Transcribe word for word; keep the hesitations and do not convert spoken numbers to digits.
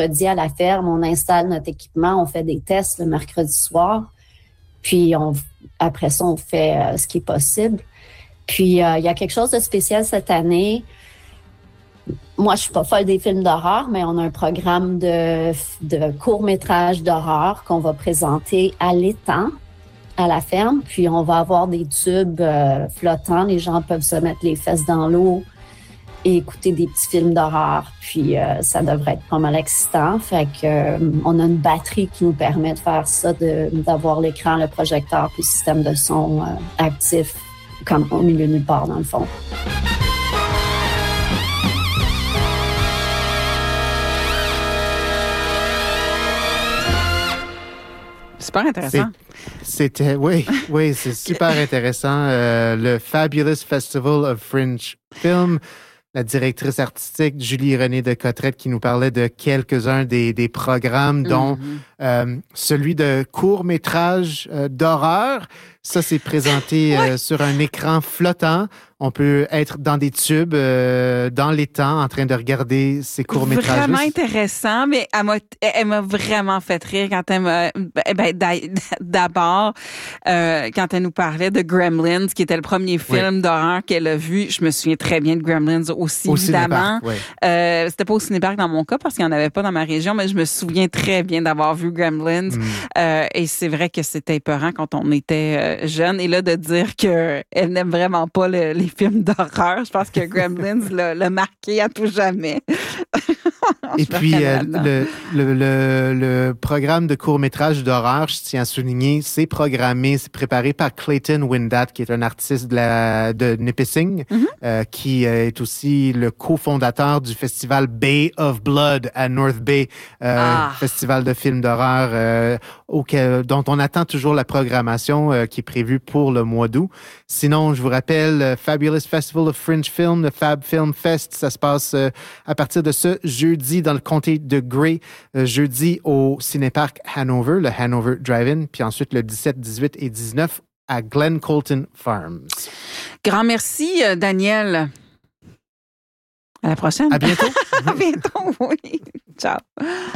mercredi à la ferme, on installe notre équipement, on fait des tests le mercredi soir. Puis on, après ça, on fait euh, ce qui est possible. Puis euh, il y a quelque chose de spécial cette année. Moi, je suis pas folle des films d'horreur, mais on a un programme de, de court-métrage d'horreur qu'on va présenter à l'étang, à la ferme. Puis on va avoir des tubes euh, flottants. Les gens peuvent se mettre les fesses dans l'eau et écouter des petits films d'horreur. Puis euh, ça devrait être pas mal excitant. Fait que euh, on a une batterie qui nous permet de faire ça, de, d'avoir l'écran, le projecteur, puis le système de son euh, actif, comme au milieu de nulle part, dans le fond. Super intéressant. C'est, c'était, oui, oui, c'est super intéressant. Euh, le Fabulous Festival of Fringe Film, la directrice artistique Julie Renée de Cotterette qui nous parlait de quelques-uns des, des programmes, dont mm-hmm. euh, celui de court-métrage euh, d'horreur. Ça, c'est présenté euh, sur un écran flottant. On peut être dans des tubes, euh, dans l'étang, en train de regarder ces courts-métrages. Vraiment intéressant, mais elle m'a, elle m'a vraiment fait rire quand elle m'a... Ben, d'abord, euh, quand elle nous parlait de Gremlins, qui était le premier film oui. d'horreur qu'elle a vu. Je me souviens très bien de Gremlins aussi, au évidemment. Cinéparc, oui. euh, c'était pas au Cinéparc dans mon cas, parce qu'il n'y en avait pas dans ma région, mais je me souviens très bien d'avoir vu Gremlins. Mm. Euh, et c'est vrai que c'était épeurant quand on était euh, jeune. Et là, de dire qu'elle n'aime vraiment pas le, les films d'horreur. Je pense que Gremlins l'a, l'a marqué à tout jamais. Et puis, euh, le, le, le, le programme de court-métrage d'horreur, je tiens à souligner, c'est programmé, c'est préparé par Clayton Windat, qui est un artiste de, la, de Nipissing, mm-hmm. euh, qui est aussi le cofondateur du festival Bay of Blood à North Bay, euh, ah. festival de films d'horreur euh, auquel, dont on attend toujours la programmation euh, qui est prévue pour le mois d'août. Sinon, je vous rappelle, euh, Fabulous Festival of Fringe Film, le Fab Film Fest, ça se passe euh, à partir de ce jeudi dans le comté de Grey, euh, jeudi au Cinéparc Hanover, le Hanover Drive-In, puis ensuite le dix-sept, dix-huit et dix-neuf à Glen Colton Farms. Grand merci, Daniel. À la prochaine. À bientôt. À bientôt, oui. Ciao.